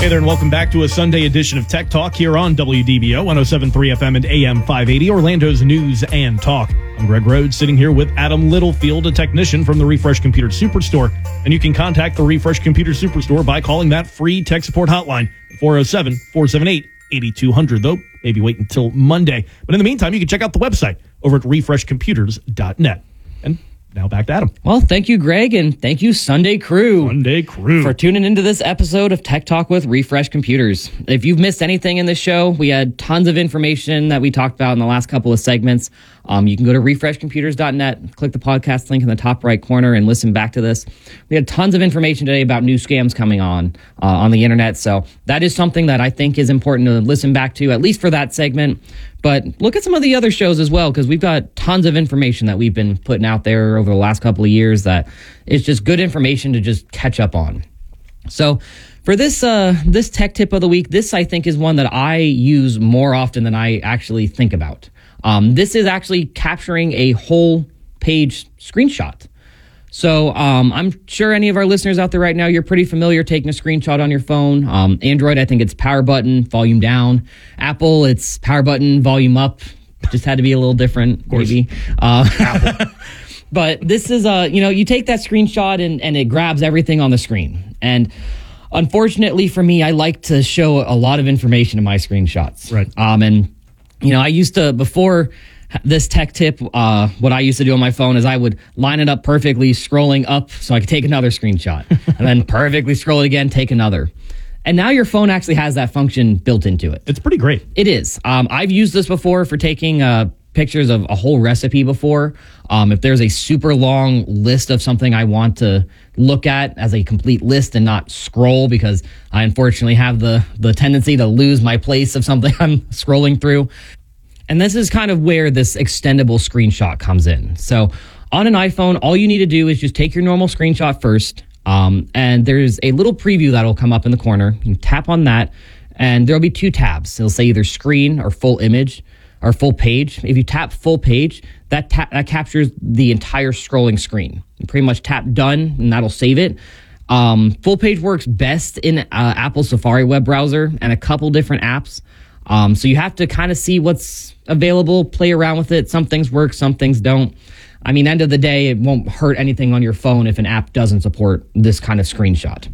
Hey there, and welcome back to a Sunday edition of Tech Talk here on WDBO 107.3 FM and AM 580, Orlando's news and talk. I'm Greg Rhodes, sitting here with Adam Littlefield, a technician from the Refresh Computer Superstore. And you can contact the Refresh Computer Superstore by calling that free tech support hotline at 407-478-8200, though maybe wait until Monday. But in the meantime, you can check out the website over at refreshcomputers.net. And now back to Adam. Well, thank you, Greg, and thank you, Sunday Crew. For tuning into this episode of Tech Talk with Refresh Computers. If you've missed anything in this show, we had tons of information that we talked about in the last couple of segments. You can go to refreshcomputers.net, click the podcast link in the top right corner, and listen back to this. We had tons of information today about new scams coming on the internet, so that is something that I think is important to listen back to, at least for that segment. But look at some of the other shows as well, because we've got tons of information that we've been putting out there over the last couple of years that is just good information to just catch up on. So for this tech tip of the week, this I think is one that I use more often than I actually think about. This is actually capturing a whole page screenshot. So I'm sure any of our listeners out there right now, you're pretty familiar taking a screenshot on your phone. Android, I think it's power button, volume down. Apple, it's power button, volume up. Just had to be a little different, maybe. But this is, you take that screenshot and it grabs everything on the screen. And unfortunately for me, I like to show a lot of information in my screenshots. Right. I used to, before this tech tip, what I used to do on my phone is I would line it up perfectly, scrolling up so I could take another screenshot, and then perfectly scroll it again, take another. And now your phone actually has that function built into it. It's pretty great. It is. I've used this before for taking pictures of a whole recipe before. If there's a super long list of something I want to look at as a complete list and not scroll, because I unfortunately have the tendency to lose my place of something I'm scrolling through. And this is kind of where this extendable screenshot comes in. So on an iPhone, all you need to do is just take your normal screenshot first. And there's a little preview that'll come up in the corner. You can tap on that, and there'll be two tabs. It'll say either screen or full image or full page. If you tap full page, that captures the entire scrolling screen. You pretty much tap done, and that'll save it. Full page works best in Apple Safari web browser and a couple different apps. So you have to kind of see what's available, play around with it. Some things work, some things don't. I mean, end of the day, it won't hurt anything on your phone if an app doesn't support this kind of screenshot.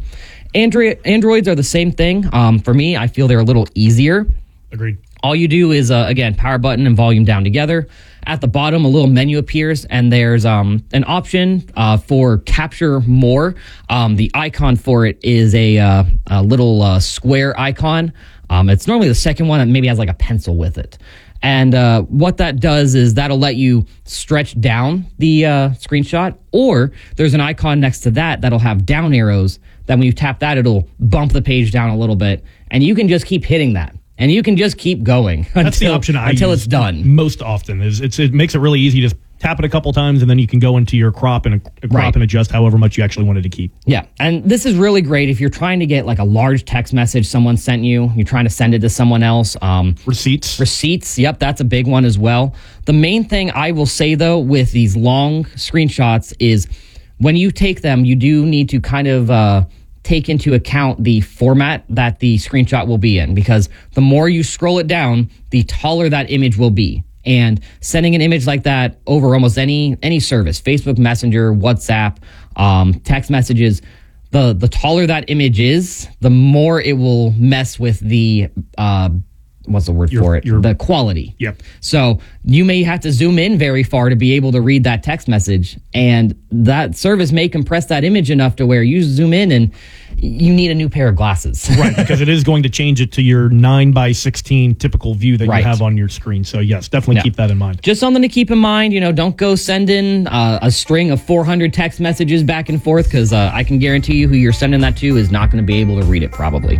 Androids are the same thing. For me, I feel they're a little easier. Agreed. All you do is, again, power button and volume down together. At the bottom, a little menu appears, and there's an option for capture more. The icon for it is a little square icon. It's normally the second one that maybe has like a pencil with it. And what that does is that'll let you stretch down the screenshot, or there's an icon next to that that'll have down arrows that when you tap that, it'll bump the page down a little bit, and you can just keep hitting that. And you can just keep going That's the option I until use it's done. Most often it makes it really easy. Just tap it a couple times, and then you can go into your crop and adjust however much you actually wanted to keep. Yeah, and this is really great if you're trying to get like a large text message someone sent you. You're trying to send it to someone else. Receipts. Yep, that's a big one as well. The main thing I will say though with these long screenshots is when you take them, you do need to kind of take into account the format that the screenshot will be in, because the more you scroll it down, the taller that image will be. And sending an image like that over almost any service, Facebook Messenger, WhatsApp, text messages, the taller that image is, the more it will mess with the what's the word for it? The quality. Yep. So you may have to zoom in very far to be able to read that text message, and that service may compress that image enough to where you zoom in and you need a new pair of glasses. Right, because it is going to change it to your 9:16 typical view that you have on your screen. So yes, definitely keep that in mind. Just something to keep in mind. Don't go sending a string of 400 text messages back and forth, because I can guarantee you who you're sending that to is not going to be able to read it probably.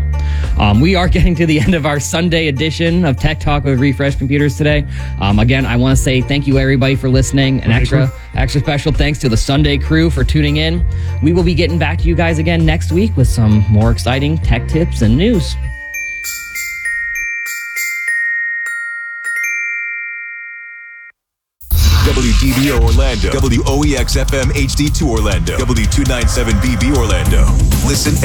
We are getting to the end of our Sunday edition of Tech Talk with Refresh Computers today. Again, I want to say thank you everybody for listening. An extra special thanks to the Sunday crew for tuning in. We will be getting back to you guys again next week with some more exciting tech tips and news. WDBO Orlando, WOEX FM HD2 Orlando, W297BB Orlando. Listen